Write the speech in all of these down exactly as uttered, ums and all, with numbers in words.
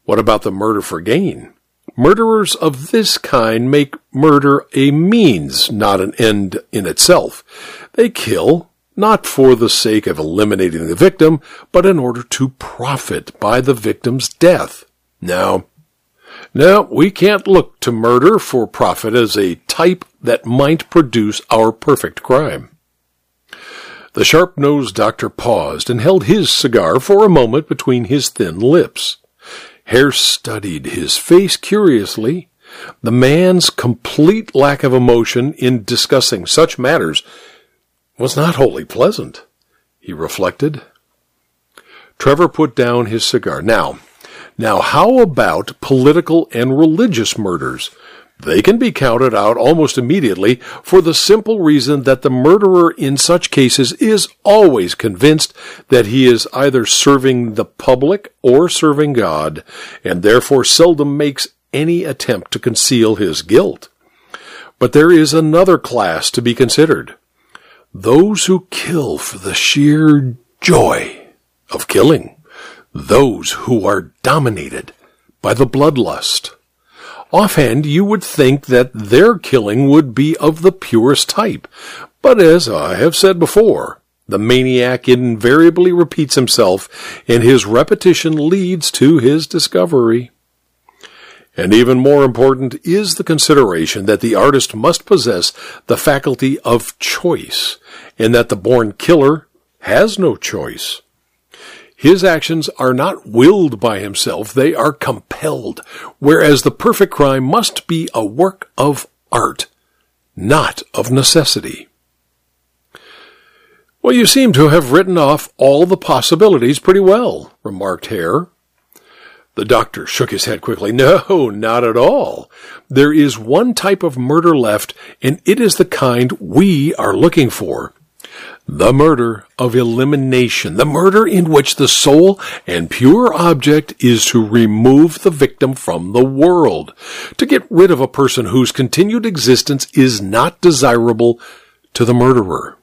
What about the murder for gain? Murderers of this kind make murder a means, not an end in itself. They kill not for the sake of eliminating the victim, but in order to profit by the victim's death. Now, no, we can't look to murder for profit as a type that might produce our perfect crime. The sharp-nosed doctor paused and held his cigar for a moment between his thin lips. Hare studied his face curiously. The man's complete lack of emotion in discussing such matters was not wholly pleasant, he reflected. Trevor put down his cigar. Now, now how about political and religious murders? They can be counted out almost immediately for the simple reason that the murderer in such cases is always convinced that he is either serving the public or serving God, and therefore seldom makes any attempt to conceal his guilt. But there is another class to be considered. Those who kill for the sheer joy of killing. Those who are dominated by the bloodlust. Offhand, you would think that their killing would be of the purest type. But as I have said before, the maniac invariably repeats himself, and his repetition leads to his discovery. And even more important is the consideration that the artist must possess the faculty of choice, and that the born killer has no choice. His actions are not willed by himself, they are compelled, whereas the perfect crime must be a work of art, not of necessity. Well, you seem to have written off all the possibilities pretty well, remarked Hare. The doctor shook his head quickly. No, not at all. There is one type of murder left, and it is the kind we are looking for. The murder of elimination, the murder in which the sole and pure object is to remove the victim from the world, to get rid of a person whose continued existence is not desirable to the murderer.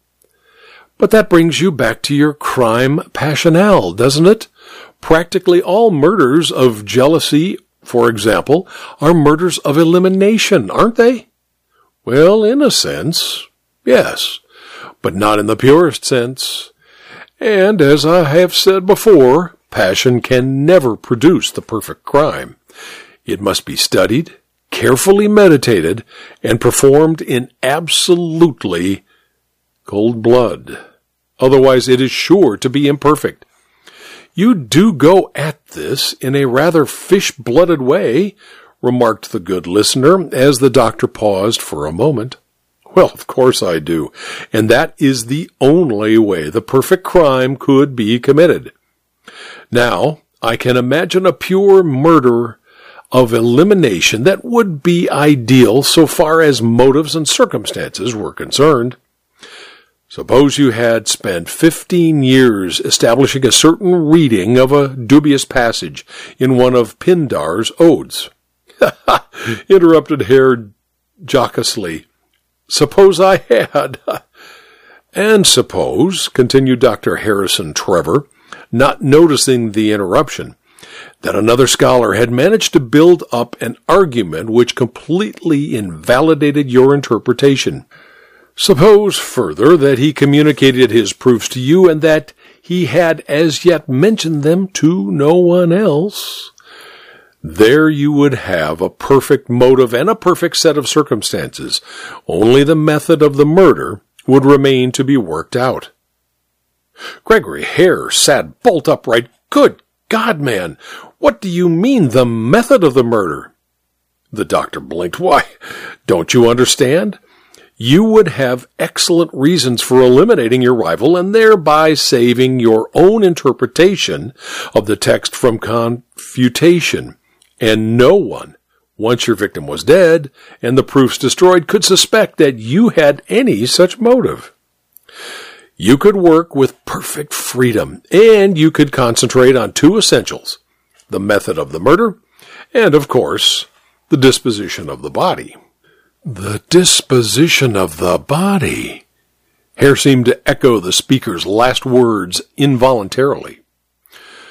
But that brings you back to your crime passionnel, doesn't it? Practically all murders of jealousy, for example, are murders of elimination, aren't they? Well, in a sense, yes. But not in the purest sense. And, as I have said before, passion can never produce the perfect crime. It must be studied, carefully meditated, and performed in absolutely cold blood. Otherwise it is sure to be imperfect. You do go at this in a rather fish-blooded way, remarked the good listener, as the doctor paused for a moment. Well, of course I do, and that is the only way the perfect crime could be committed. Now, I can imagine a pure murder of elimination that would be ideal so far as motives and circumstances were concerned. Suppose you had spent fifteen years establishing a certain reading of a dubious passage in one of Pindar's odes. Interrupted Hare jocosely. Suppose I had. And suppose, continued Doctor Harrison Trevor, not noticing the interruption, that another scholar had managed to build up an argument which completely invalidated your interpretation. Suppose, further, that he communicated his proofs to you and that he had as yet mentioned them to no one else. There you would have a perfect motive and a perfect set of circumstances. Only the method of the murder would remain to be worked out. Gregory Hare sat bolt upright. Good God, man, what do you mean, the method of the murder? The doctor blinked. Why, don't you understand? You would have excellent reasons for eliminating your rival and thereby saving your own interpretation of the text from confutation. And no one, once your victim was dead and the proofs destroyed, could suspect that you had any such motive. You could work with perfect freedom, and you could concentrate on two essentials, the method of the murder, and, of course, the disposition of the body. The disposition of the body. Hare seemed to echo the speaker's last words involuntarily.